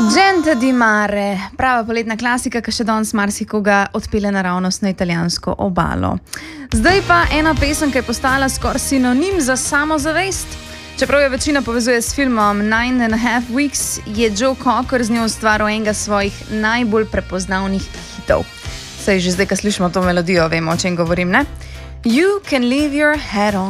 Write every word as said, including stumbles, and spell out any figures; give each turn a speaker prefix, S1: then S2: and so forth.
S1: Gente di mare, prava poletna klasika, ki še danes marsikoga odpelje naravnost na italijansko obalo. Zdaj pa ena pesem, ki je postala skoraj sinonim za samozavest. Čeprav jo večina povezuje s filmom Nine and a Half Weeks, je Joe Cocker z njo ustvaril enega svojih najbolj prepoznavnih hitov. Saj že zdaj, ko slišimo to melodijo, vemo, o čem govorim, ne? You can leave your hat on.